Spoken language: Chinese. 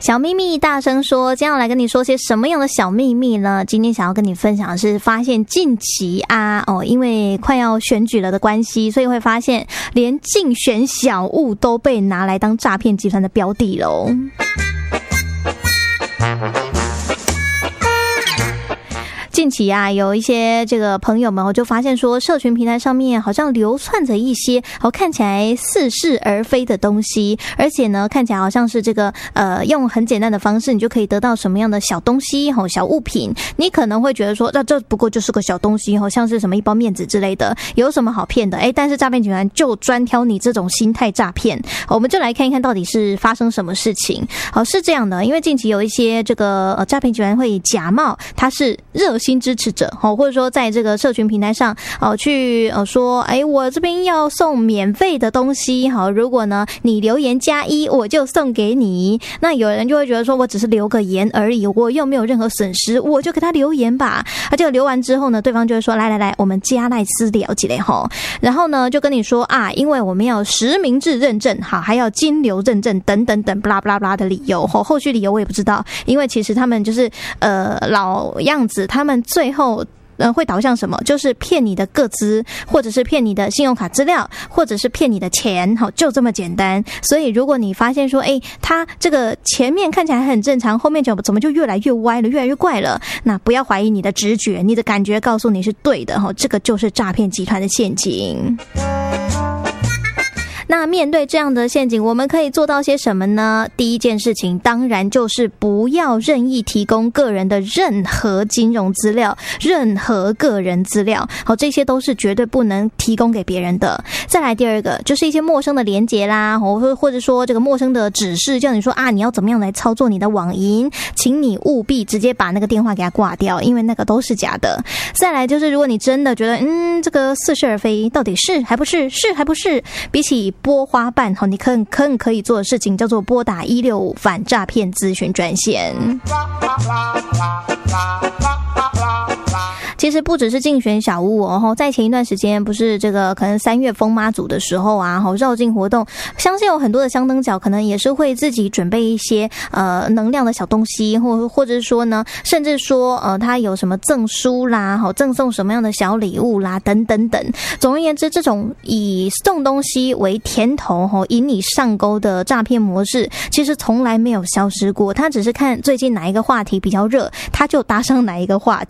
小秘密大声说，今天要来跟你说些什么样的小秘密呢？今天想要跟你分享的是，发现近期因为快要选举了的关系，所以会发现连竞选小物都被拿来当诈骗集团的标的喽。近期有一些这个朋友们就发现说，社群平台上面好像流窜着一些看起来似是而非的东西，而且呢看起来好像是这个用很简单的方式你就可以得到什么样的小东西小物品，你可能会觉得说这不过就是个小东西像是什么一包面子之类的，有什么好骗的但是诈骗集团就专挑你这种心态诈骗。我们就来看一看到底是发生什么事情。是这样的，因为近期有一些这个诈骗集团会假冒他是热心支持者或者说在这个社群平台上去说我这边要送免费的东西，如果呢你留言+1我就送给你。那有人就会觉得说，我只是留个言而已，我又没有任何损失，我就给他留言吧。结果留完之后呢，对方就会说来我们加赖私聊起来然后呢就跟你说因为我们要实名制认证还要金流认证等等等blah blah blah的理由后续理由我也不知道，因为其实他们就是老样子，他们最后会导向什么？就是骗你的个资，或者是骗你的信用卡资料，或者是骗你的钱，就这么简单。所以如果你发现说他这个前面看起来很正常，后面怎么就越来越歪了，越来越怪了，那不要怀疑你的直觉，你的感觉告诉你是对的，这个就是诈骗集团的陷阱。那面对这样的陷阱，我们可以做到些什么呢？第一件事情当然就是不要任意提供个人的任何金融资料，任何个人资料这些都是绝对不能提供给别人的。再来第二个就是一些陌生的连结啦，或者说这个陌生的指示叫你说你要怎么样来操作你的网银，请你务必直接把那个电话给他挂掉，因为那个都是假的。再来就是如果你真的觉得这个似是而非，到底是还不是，是还不是，比起拨花瓣你可以做的事情叫做拨打165反诈骗咨询专线。其实不只是竞选小屋在前一段时间不是这个可能3月封妈祖的时候绕境活动，相信有很多的香灯脚可能也是会自己准备一些能量的小东西，或者说呢甚至说他有什么赠书啦赠送什么样的小礼物啦等等等。总而言之，这种以送东西为甜头引你上钩的诈骗模式其实从来没有消失过，他只是看最近哪一个话题比较热他就搭上哪一个话题。